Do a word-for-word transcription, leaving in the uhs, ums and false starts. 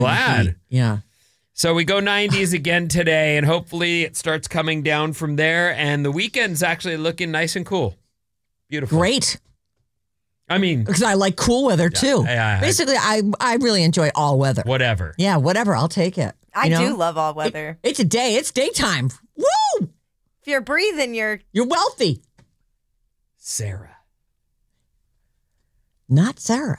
Glad. Yeah. So we go nineties again today, and hopefully it starts coming down from there. And the weekend's actually looking nice and cool. Beautiful. Great. I mean, because I like cool weather too. yeah, I- Basically, I I really enjoy all weather. whatever. Yeah, whatever. I'll take it. I You know? do love all weather. It's a day. It's daytime. Woo! If you're breathing, you're You're wealthy. Sarah. Not Sarah.